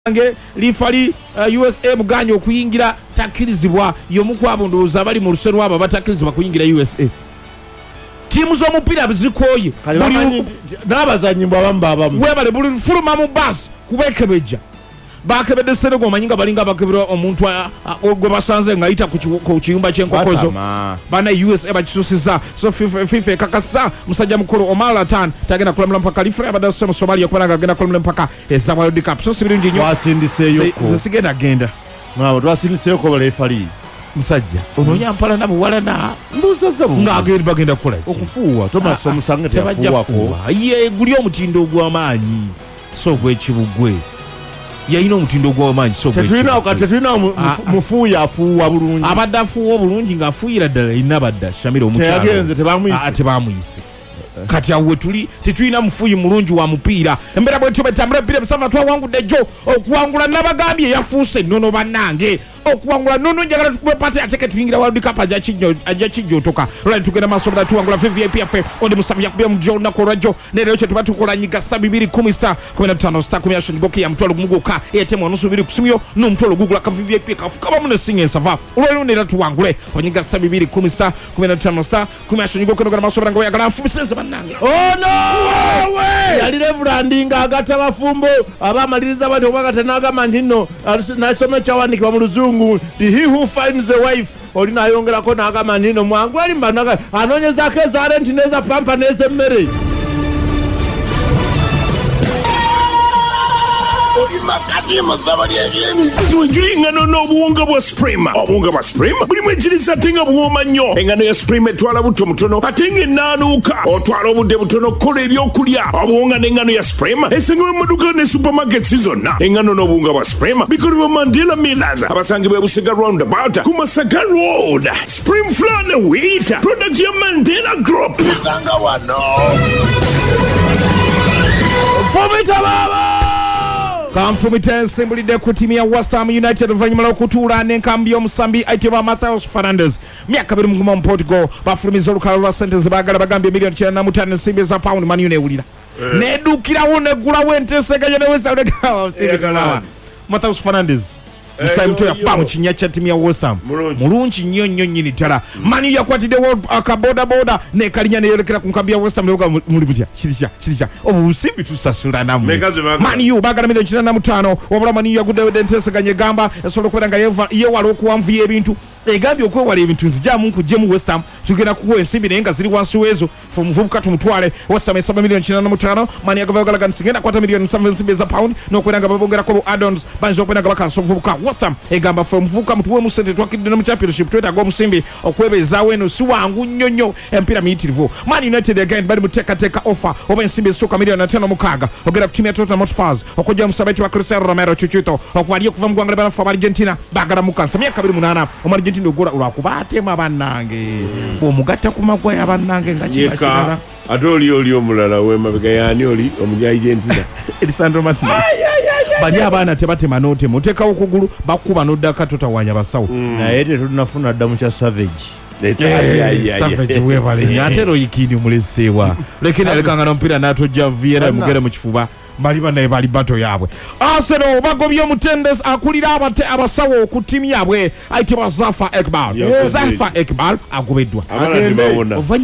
Nge lifali USA muganya okuyingira takirizibwa yomuku abondoza bali mu lusero aba batakirizibwa kuyingira USA. Timu zo mupira bizikoye n'abazanyi mbabamba abamu webale buli fuluma mu bus kubekebeja bakebede Senegal manyinga balinga bakebera omuntu gwe basanze ngaita ku kiyumba kyenkokozo bana USA bakisusiza so FIFA kakasa musajja mukuru Omar Atan tagenda kulamula mpaka lifre abadase mu Somalia kubanga agenda kulamula mpaka ezama World Cup so sibirungi nyo wasindiseyo ko sigenda genda ngabo twasindiseyo ko balefali musajja ononya mpala na buwalana mbuzaza ngagenda bagenda kukola okufuwa Thomas omusange tebafuwa ko ye guli omutindo gw'amaanyi so gwekibugwe yayina omutindo gw'amaanyi so tetulina mufuuya afuuwa bulungi abadde afuuwa bulungi ng'afuuyira ddala inabadda Shamira omukyalo teyagenze tebamuyise kati awo tuli tetulina mufuuyi mulungi wa mupiira embeera bwetyo betambula bbiri musava twawangudde jjo okuwangula nabagambye yafuuse nnono bannange okuwangula nono njagala tukube pati ateke tuyingira World Cup ajja kijjotoka lwali tugenda maaso bala tuwangula VVIP yaffe onde musavu yakubya mu jjo olunaku olwajjo neero kye tuba tukola nyiga star 210 star 15 star 10 ngoke ya mutwalo gumugoka etemu onusu biri kusimyo n'omutwalo gugula ka VVIP kafukabamu ne singa ensava olwali neera tuwangule onyiga star 210 star 15 star 10 ngoke nogala maaso bala ngoyagala nfubisense bannange yali Reverend agata bafumbo abamaliriza bali obagata n'agamba nti nno nasoma kyawandikibwa mu Luzungu he who finds a wife olina ayongerako n'agamba nti nno mwangu ali mbanaga anoonyezako eza renti n'eza pampa n'ez'emmere Njuli engano n'obuwunga bwa Supreme. Obuwunga bwa Supreme bulimu ekiriisa ate nga buwooma nnyo. Engano ya Supreme etwala butto mutono ate ng'ennaanuuka. Otwala obudde butono kukola ebyokulya. Obuwunga n'engano ya Supreme esangibwa mu maduuka ne supermarkets zonna. Engano n'obuwunga bwa Supreme bikolebwa Mandela Millers abasangibwa e Busega Roundabout ku Masaka Road. Supreme Flour ne Wheat product ya Mandela Group. Sanga wano. Fumita baba! Kamfumita ensimbulidde ku ttiimu ya West Ham United oluvannyuma lw'okutuula n'enkambi y'omusambi ayitibwa Matheus Fernandes myaka 21 mu Portugal bafulumiza olukala lwa ssente ze baagala bagambye miliyoni 95 ensimbi za pound Man U neewulira needuukirawo neggulawo enteeseganya ne West Ham Matheus Fernandes musayimuto yappa mu kinnya kya ttiimu ya West Ham mulungi nnyo nnyo nnyini ddala Man U yakwatidde akabodaboda nekalinya neyolekera ku nkambi ya West Ham nebuga muli mutya kirisya obusimbi tusasula namwe Man U baagala miliyoni 95 wabula Man U yaguddewo enteeseganya egamba esobola okubeera nga yeewala okuwanvuya ebintu egambye okwewala ebintu nzijjamu nkuggyemu West Ham tugenda kukuwa ensimbi naye nga ziri wansi w'ezo fe omuvubuka tumutwale West Ham esaba miliyoni 95 Man U agavayo galaga nsigenda kwata miliyoni 7 ensimbi eza pound n'okubeera nga babongerako bu add-ons bayinza okubeera nga bakansa omuvubuka West Ham egamba fe omuvubuka mutuweemu ssente twakidde ne mu championship twetaaga omusimbi okwebeezaawo eno si wangu nnyo nnyo empiira miyitirivu Man United again bali mu teekateeka offer oba ensimbi ezisooka miliyoni 56 ogenda ku ttiimu ya Tottenham Hotspurs okujja omusabeti wa Cristiano Romero Chuchuto okuwali okuva mu ggwanga ly'abanafu Argentina baagala mukansa myaka 28 Argentina ogola olwakuba atema bannange omugatta ku magwa ya bannange nga kibakirala ate oli omulala w'emabega yaani oli omuli Argentina Lisandro Martinez bali abaana tebatema n'otema oteekawo okugulu bakuba n'oddaka totawanya basawo naye tetunafuna dda mu kya Savage Savage webale ate royikini muleseewa lekena lekanga n'omupiira n'atojja Vieira mugere mu kifuba bali banaye bali bato yaabwe Arsenal bagobye omutendesi akulira abasawo ku ttiimu yaabwe ayitibwa Zafa Ekbal agobeddwa